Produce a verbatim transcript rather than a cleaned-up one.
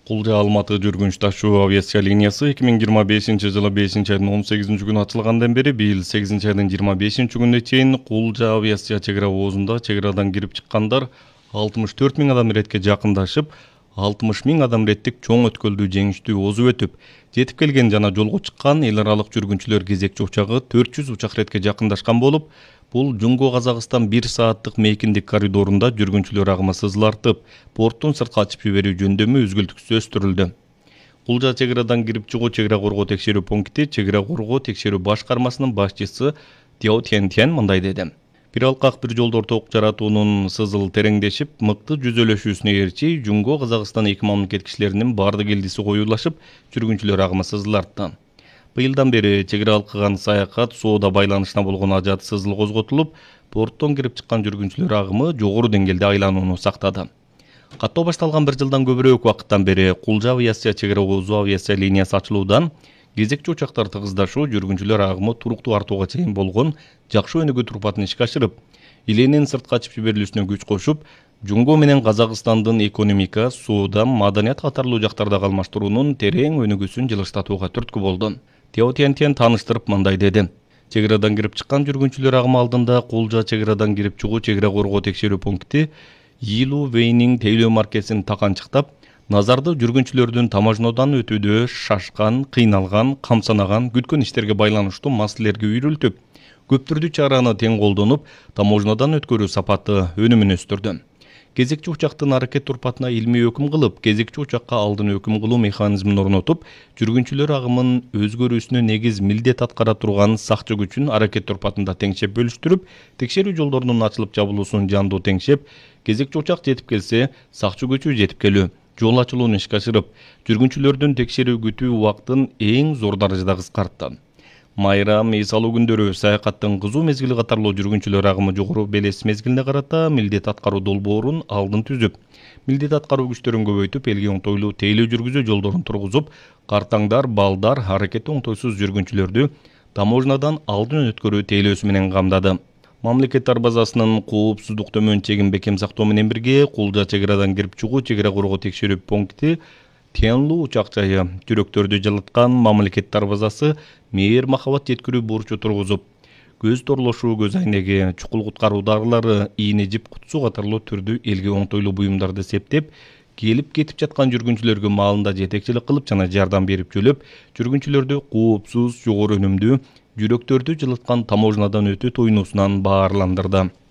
Кулжа Алматы жүргүнч ташуу авиация линиясы эки миң жыйырма бешинчи жылы бешинчи айдын он сегизинчи күнү ачылгандан бери быйыл сегизинчи айдын жыйырма бешинчи күнүнө чейин Кулжа авиация чек ара оозунда чек арадан кирип чыккандар алтымыш төрт миң адам иретке жакындашып, алтымыш миң адам иреттик чоң өткөлдү жеңиштүү озуп өтүп, жетип келген жана жолго чыккан эл аралык жүргүнчүлөр кезекчи учагы төрт жүз учак иретке жакындашкан болуп, бул Жумго Казакстан бир сааттык мейкиндик коридорунда жүргүнчүлөр агымы сызылартып, порттун сыртка ачып жиберүү жөндөмү үзгүлтүксүз өстүрүлдү. Кулжа чек арадан кирип чыгуу чек ара коргоо текшерүү пункти чек ара коргоо текшерүү башкармасынын башчысы Тяо Тянтян мындай деди. Бир алкак бир жолдо ток жаратуунун сызыл тереңдешип, мыкты жүзөлөшүүсүнө ээрчи Жумго Казакстан эки мамлекет кишилеринин бардык элдиси коюлашып, жүргүнчүлөр агымы сызылартты. Быйылдан бери чек ара алкаган саякат, соода байланышына болгон ажат сызыл козготулуп, порттон кирип чыккан жүргүнчүлөр агымы жогору деңгээлде айланууну сактады. Каттоо башталган бир жылдан көбүрөөк убакыттан бери Кулжа авиация чек ара оозу авиация линиясы ачылуудан кезекчи учактар тыгыздашуу, жүргүнчүлөр агымы туруктуу артууга чейин болгон жакшы өнүгүү турпатын ишке ашырып, иленин сыртка ачып жиберилүүсүнө күч кошуп, Жумго менен Казакстандын экономика, соода, маданият катарлуу жактардагы алмаштыруунун терең өнүгүүсүн жылыштатууга түрткү болду. Тяо Тянтян тааныштырып мындай деди. Чек арадан кирип чыккан жүргүнчүлөр агымы алдында Кулжа чек арадан кирип чыгуу чек ара коргоо текшерүү пункти Йилу Вейнин тейлөө маркесин таканчыктап, назарды жүргүнчүлөрдүн таможнодан өтүүдө шашкан, кыйналган, камсанаган, күткөн иштерге байланыштуу маселелерге үйрүлтүп, көп түрдүү чараны тең колдонуп, таможнодан өткөрүү сапаты өнүмүн өстүрдү. Кезекчи учактын аракет турпатына илмий өкүм кылып, кезекчи учакка алдын өкүм кылуу механизмин орнотуп, жүргүнчүлөр агымын өзгөрүүсүнө негиз милдет аткара турган сакчы күчүн аракет турпатында теңшеп бөлүштүрүп, текшерүү жолдорунун ачылып жабылуусун жандуу теңшеп, кезекчи учак жетип келсе, сакчы күчү жетип келүү, жол ачылууну ишке ашырып, жүргүнчүлөрдүн текшерүү күтүү убактын эң зор даражада кыскартты. Майрам, эс алуу күндөрү, саякаттын кызуу мезгили катарлуу жүргүнчүлөр агымы жогору белес мезгилине карата милдет аткаруу долбоорун алдын түзүп, милдет аткаруу күчтөрүн көбөйтүп, элге оңтойлуу тейлөө жүргүзүү жолдорун тургузуп, картаңдар, балдар, аракети оңтойсуз жүргүнчүлөрдү таможнадан алдын өткөрүү тейлөөсү менен камдады. Мамлекеттер базасынын коопсуздук төмөн чегин бекем сактоо менен бирге Кулжа чек арадан кирип чыгуу чек ара коргоо текшерүү пункти Тянлу учак жайы жүрөктөрдү жылыткан мамлекеттер базасы мээр махабат жеткирүү бурчу тургузуп, көз торлошуу, көз айнеги, чукул куткаруу дарылары, ийне жип кутсу катарлуу түрдүү элге оңтойлуу буюмдарды септеп, келип кетип жаткан жүргүнчүлөргө маалында жетекчилик кылып жана жардам берип жөлөп, жүргүнчүлөрдү коопсуз, жогору өнүмдүү, жүрөктөрдү жылыткан таможнадан өтүү тоюнуусунан баарландырды.